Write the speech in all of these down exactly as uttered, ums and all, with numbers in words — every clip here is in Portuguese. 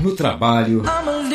no trabalho.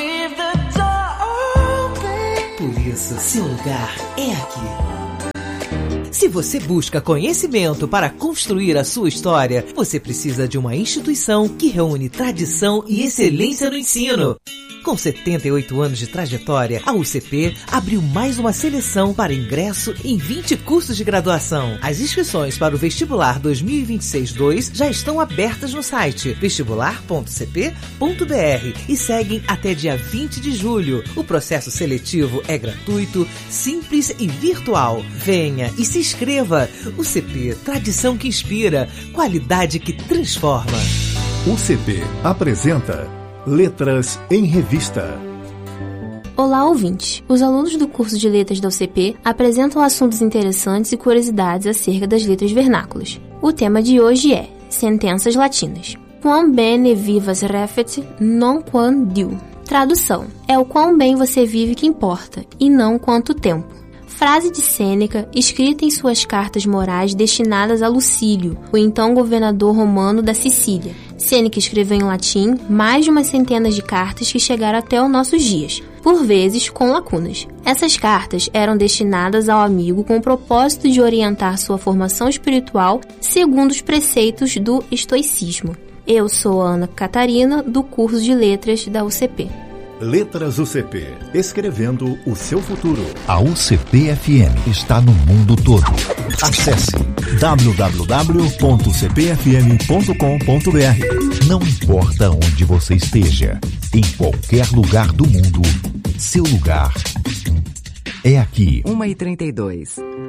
Por isso, seu lugar é aqui. Se você busca conhecimento para construir a sua história, você precisa de uma instituição que reúne tradição e excelência no ensino. Com setenta e oito anos de trajetória, a U C P abriu mais uma seleção para ingresso em vinte cursos de graduação. As inscrições para o Vestibular dois mil e vinte e seis dois já estão abertas no site vestibular ponto c p ponto b r e seguem até dia vinte de julho. O processo seletivo é gratuito, simples e virtual. Venha e se inscreva. U C P, tradição que inspira, qualidade que transforma. U C P apresenta Letras em Revista. Olá, ouvintes! Os alunos do curso de Letras da U C P apresentam assuntos interessantes e curiosidades acerca das letras vernáculas. O tema de hoje é sentenças latinas. Quam bene vivas refet, non quam diu. Tradução: é o quão bem você vive que importa, e não quanto tempo. Frase de Sêneca, escrita em suas cartas morais destinadas a Lucílio, o então governador romano da Sicília. Sêneca escreveu em latim mais de umas centenas de cartas que chegaram até os nossos dias, por vezes com lacunas. Essas cartas eram destinadas ao amigo com o propósito de orientar sua formação espiritual segundo os preceitos do estoicismo. Eu sou Ana Catarina, do curso de Letras da U C P. Letras U C P, escrevendo o seu futuro. A U C P F M está no mundo todo. Acesse w w w ponto c p f m ponto com ponto b r. Não importa onde você esteja, em qualquer lugar do mundo, seu lugar é aqui. uma e trinta e dois.